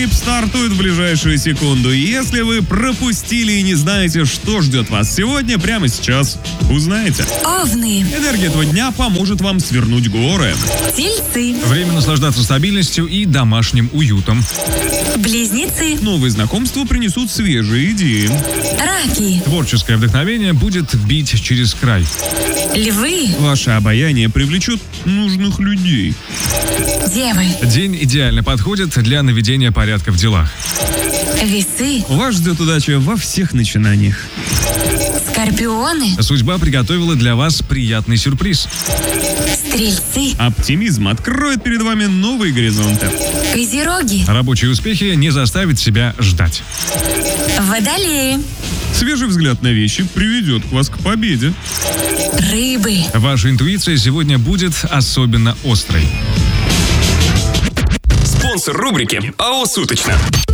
гороскоп стартует в ближайшую секунду. Если вы пропустили и не знаете, что ждет вас сегодня, прямо сейчас узнаете. Овны. Энергия этого дня поможет вам свернуть горы. Тельцы. Время наслаждаться стабильностью и домашним уютом. Близнецы. Новые знакомства принесут свежие идеи. Раки. Творческое вдохновение будет бить через край. Львы. Ваше обаяние привлечет нужных людей. Девы. День идеально подходит для наведения порядка в делах. Весы. Вас ждет удача во всех начинаниях. Скорпионы. Судьба приготовила для вас приятный сюрприз. Стрельцы. Оптимизм откроет перед вами новые горизонты. Козероги. Рабочие успехи не заставят себя ждать. Водолеи. Свежий взгляд на вещи приведет вас к победе. Рыбы. Ваша интуиция сегодня будет особенно острой. Спонсор рубрики АО «Суточно».